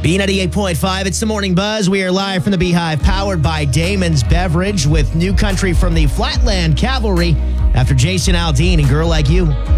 B98.5, it's the Morning Buzz. We are live from the Beehive, powered by Damon's Beverage, with new country from the Flatland Cavalry after Jason Aldean and Girl Like You.